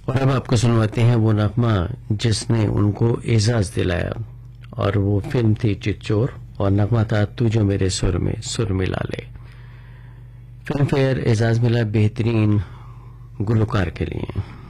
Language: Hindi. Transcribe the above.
और अब आपको सुनवाते हैं वो नगमा जिसने उनको एजाज दिलाया, और वो फिल्म थी चिच्चोर, और नगमा था तू जो मेरे सुर में सुर मिला ले। फिल्म फेयर एजाज मिला बेहतरीन गुलकार के लिए।